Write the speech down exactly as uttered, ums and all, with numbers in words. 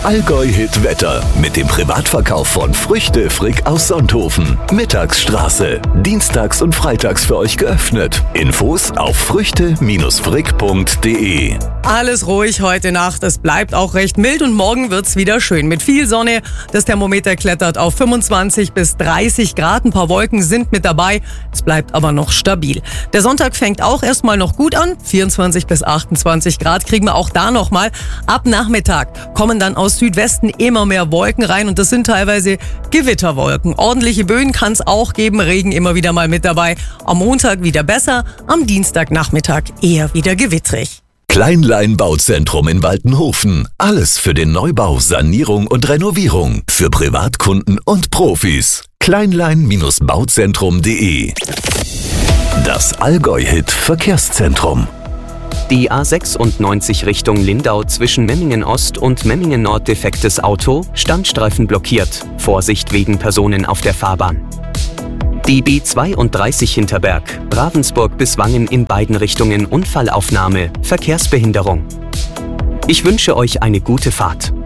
Allgäu-Hit Wetter mit dem Privatverkauf von Früchte Frick aus Sonthofen. Mittagsstraße. Dienstags und freitags für euch geöffnet. Infos auf früchte frick punkt de. Alles ruhig heute Nacht. Es bleibt auch recht mild und morgen wird's wieder schön. Mit viel Sonne. Das Thermometer klettert auf fünfundzwanzig bis dreißig Grad. Ein paar Wolken sind mit dabei. Es bleibt aber noch stabil. Der Sonntag fängt auch erstmal noch gut an. vierundzwanzig bis achtundzwanzig Grad kriegen wir auch da nochmal. Ab Nachmittag kommen dann aus Südwesten immer mehr Wolken rein und das sind teilweise Gewitterwolken. Ordentliche Böen kann es auch geben. Regen immer wieder mal mit dabei. Am Montag wieder besser. Am Dienstagnachmittag eher wieder gewittrig. Kleinlein Bauzentrum in Waltenhofen. Alles für den Neubau, Sanierung und Renovierung. Für Privatkunden und Profis. kleinlein bauzentrum punkt de. Das Allgäu-Hit Verkehrszentrum. Die A sechsundneunzig Richtung Lindau zwischen Memmingen Ost und Memmingen Nord defektes Auto, Standstreifen blockiert. Vorsicht wegen Personen auf der Fahrbahn. Die B zweiunddreißig Hinterberg, Ravensburg bis Wangen in beiden Richtungen Unfallaufnahme, Verkehrsbehinderung. Ich wünsche euch eine gute Fahrt.